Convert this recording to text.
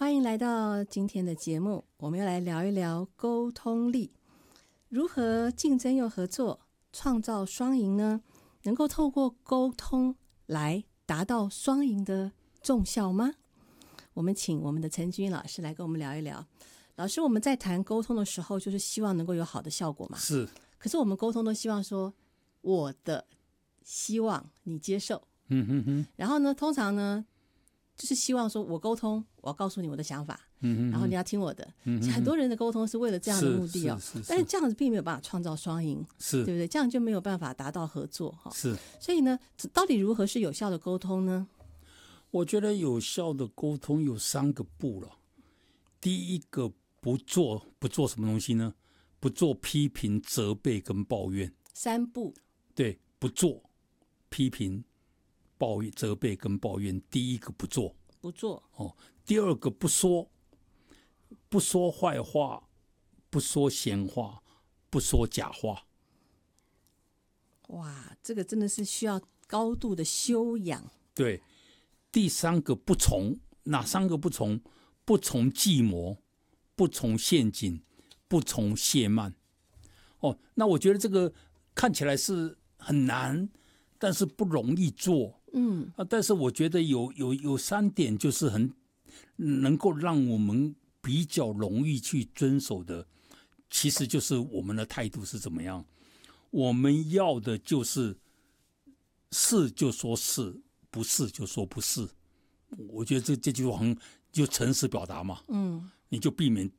欢迎来到今天的节目，我们要来聊一聊沟通力，如何竞争又合作，创造双赢呢？能够透过沟通来达到双赢的重效吗？我们请我们的陈君老师来跟我们聊一聊。老师，我们在谈沟通的时候，就是希望能够有好的效果嘛？ 是。 可是我们沟通都希望说，我的希望你接受，然后呢，通常呢，就是希望说我沟通，我要告诉你我的想法，然后你要听我的。很多人的沟通是为了这样的目的哦，但是这样子并没有办法创造双赢，对不对？这样就没有办法达到合作哈。 是。 所以呢，到底如何是有效的沟通呢？ 我觉得有效的沟通有3个步了。第一个，不做什么东西呢？不做批评、责备跟抱怨。 3步。对， 不做批评、抱怨、责备跟抱怨。第一个不做。第二个不说坏话，不说闲话，不说假话。 哇，这个真的是需要高度的修养。 对。第3个不从，哪3个不从？不从计谋，不从陷阱，不从懈慢。那我觉得这个看起来是很难，但是不容易做。但是我觉得有3点就是很能够让我们比较容易去遵守的，其实就是我们的态度是怎么样。我们要的就是是就说是，不是就说不是。我觉得这句话就诚实表达嘛。你就避免